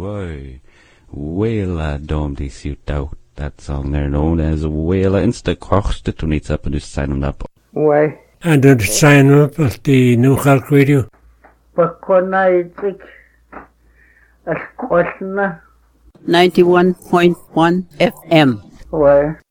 Whoa. Whale Dome die suit out. That song there known as Whale Insta Kochte toen iets up and just sign them up. Why? And then sign up at the New Cork Radio. Pakonaitik. As Kosna. 91.1 FM. Why?